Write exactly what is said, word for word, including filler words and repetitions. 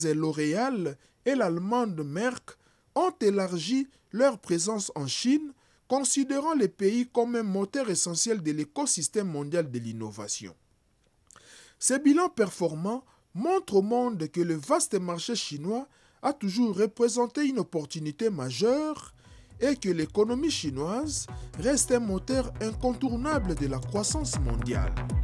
L'Oréal et l'allemande Merck ont élargi leur présence en Chine, considérant le pays comme un moteur essentiel de l'écosystème mondial de l'innovation. Ce bilan performant montre au monde que le vaste marché chinois a toujours représenté une opportunité majeure et que l'économie chinoise reste un moteur incontournable de la croissance mondiale.